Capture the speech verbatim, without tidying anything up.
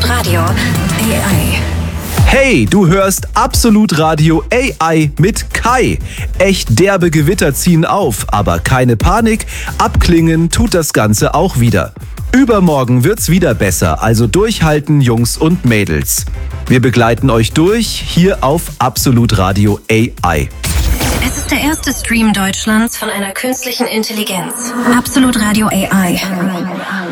Absolut Radio A I. Hey, du hörst Absolut Radio A I mit Kai. Echt derbe Gewitter ziehen auf, aber keine Panik, abklingen tut das Ganze auch wieder. Übermorgen wird's wieder besser, also durchhalten, Jungs und Mädels. Wir begleiten euch durch hier auf Absolut Radio A I. Es ist der erste Stream Deutschlands von einer künstlichen Intelligenz. Absolut Radio A I.